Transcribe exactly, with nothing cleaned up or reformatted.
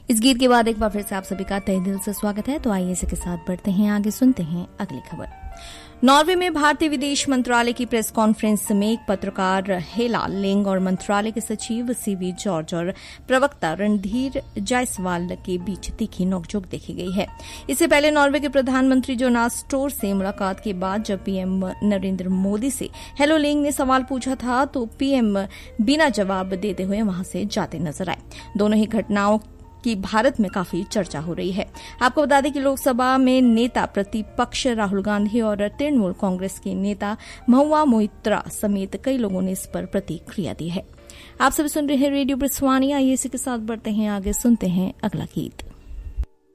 इस गीत के बाद एक बार फिर से आप सभी का तहे दिल से स्वागत है। तो आइए इसी के साथ बढ़ते हैं आगे, सुनते हैं अगली खबर। नॉर्वे में भारतीय विदेश मंत्रालय की प्रेस कॉन्फ्रेंस में एक पत्रकार हेला लेंग और मंत्रालय के सचिव सीवी जॉर्ज और प्रवक्ता रणधीर जायसवाल के बीच तीखी नोकझोंक देखी गई है। इससे पहले नॉर्वे के प्रधानमंत्री जोनास स्टोर से मुलाकात के बाद जब पीएम नरेंद्र मोदी से हेलो लेंग ने सवाल पूछा था तो पीएम बिना जवाब देते हुए वहां से जाते नजर आए। दोनों ही घटनाओं कि भारत में काफी चर्चा हो रही है। आपको बता दें कि लोकसभा में नेता प्रतिपक्ष राहुल गांधी और तृणमूल कांग्रेस के नेता महुआ मोइत्रा समेत कई लोगों ने इस पर प्रतिक्रिया दी है। आप सभी सुन रहे हैं रेडियो ब्रिस्वानी। आइए इसी के साथ बढ़ते हैं आगे, सुनते हैं अगला गीत।